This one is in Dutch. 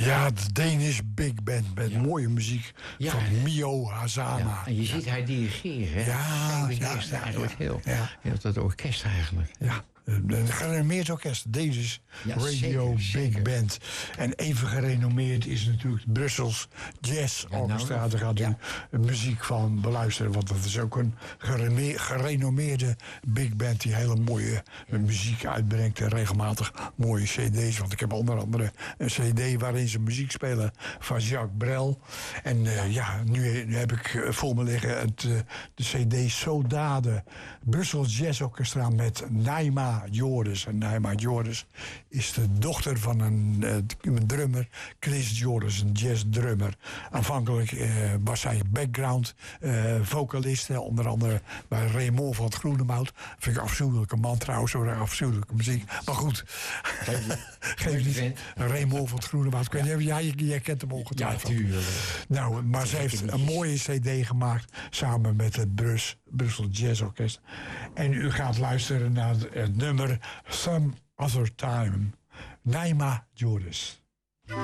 Ja, de Danish Big Band met mooie muziek van Mio Hazama. Ja, en je ziet hij dirigeren. Hij beheerst eigenlijk heel dat orkest eigenlijk. Ja. Een gerenommeerd orkest, Danish Radio Big Band. En even gerenommeerd is natuurlijk het Brussels Jazz Orchestra. Daar gaat u muziek van beluisteren. Want dat is ook een gerenommeerde big band die hele mooie muziek uitbrengt. En regelmatig mooie cd's. Want ik heb onder andere een cd waarin ze muziek spelen van Jacques Brel. En nu heb ik voor me liggen de cd Sodade Brussels Jazz Orchestra met Naima Joris. En Naima Joris is de dochter van een drummer, Chris Joris, een jazzdrummer. Aanvankelijk was hij background vocalist, onder andere bij Raymond van het Groenewoud. Vind ik een afschuwelijke man trouwens, zo'n afschuwelijke muziek. Maar goed, geef niet. Raymond van het Groenewoud. Jij kent hem ongetwijfeld. Ja, tuurlijk. Nou, maar ze heeft een mooie cd gemaakt samen met het Brussels Jazz Orkest. En u gaat luisteren naar het nummer Some Other Time. Naima Joris.